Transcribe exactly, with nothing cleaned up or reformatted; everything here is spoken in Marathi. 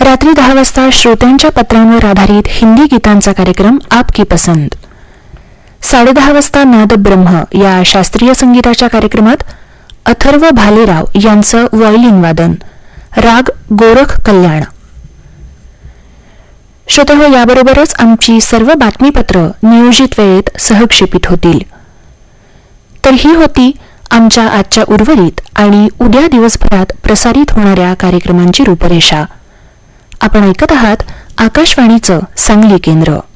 रात्री दहा वाजता श्रोत्यांच्या पत्रांवर आधारित हिंदी गीतांचा कार्यक्रम आपकी पसंद. साडेदहा वाजता नाद ब्रह्म या शास्त्रीय संगीताच्या कार्यक्रमात अथर्व भालेराव यांचं व्हायोलिन वादन, राग गोरख कल्याण. श्रोत्यांनो, याबरोबरच आमची सर्व बातमीपत्र नियोजित वेळेत सहक्षेपित होतील. तर ही होती आमच्या आजच्या उर्वरित आणि उद्या दिवसभरात प्रसारित होणाऱ्या कार्यक्रमांची रूपरेषा. आपण ऐकत आहात आकाशवाणीचं सांगली केंद्र.